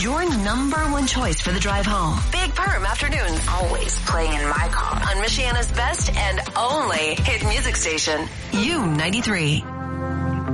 Your number one choice for the drive home. Big Perm Afternoons. Always playing in my car. On Michiana's best and only hit music station, U93.